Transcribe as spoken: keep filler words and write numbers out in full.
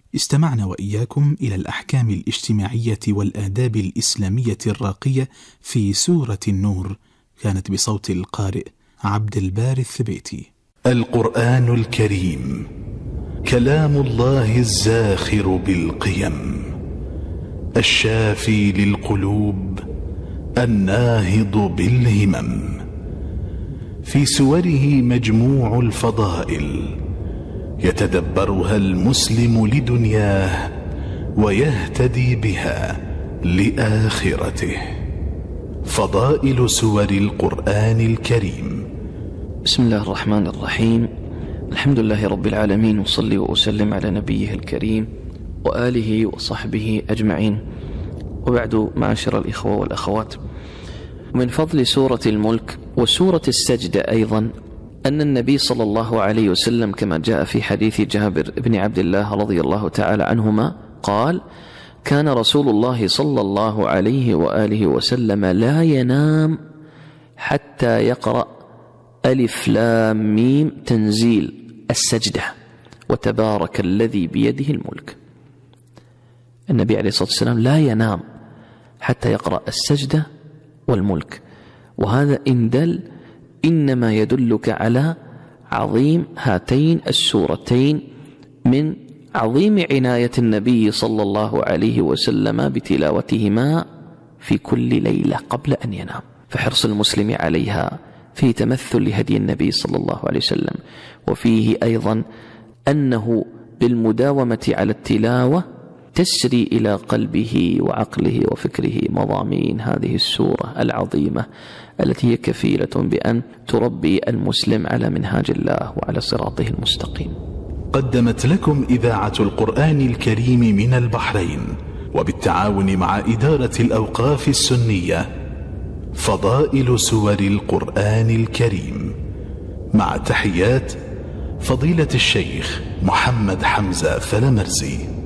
استمعنا وإياكم إلى الأحكام الاجتماعية والآداب الإسلامية الراقية في سورة النور، كانت بصوت القارئ عبد الباري الثبيتي. القرآن الكريم كلام الله الزاخر بالقيم، الشافي للقلوب، الناهض بالهمم. في سوره مجموع الفضائل يتدبرها المسلم لدنياه ويهتدي بها لآخرته. فضائل سور القرآن الكريم. بسم الله الرحمن الرحيم. الحمد لله رب العالمين، وصلي وأسلم على نبيه الكريم وآله وصحبه أجمعين، وبعد، معاشر الإخوة والأخوات، من فضل سورة الملك وسورة السجدة أيضا أن النبي صلى الله عليه وسلم كما جاء في حديث جابر بن عبد الله رضي الله تعالى عنهما قال: كان رسول الله صلى الله عليه وآله وسلم لا ينام حتى يقرأ ألف لام ميم تنزيل السجدة وتبارك الذي بيده الملك. النبي عليه الصلاة والسلام لا ينام حتى يقرأ السجدة والملك، وهذا إن دل إنما يدلك على عظيم هاتين السورتين من عظيم عناية النبي صلى الله عليه وسلم بتلاوتهما في كل ليلة قبل أن ينام، فحرص المسلم عليها فيه تمثل لهدي النبي صلى الله عليه وسلم، وفيه أيضا أنه بالمداومة على التلاوة تسري إلى قلبه وعقله وفكره مضامين هذه السورة العظيمة التي هي كفيلة بأن تربي المسلم على منهاج الله وعلى صراطه المستقيم. قدمت لكم إذاعة القرآن الكريم من البحرين وبالتعاون مع إدارة الأوقاف السنية فضائل سور القرآن الكريم، مع تحيات فضيلة الشيخ محمد حمزة فلمرزي.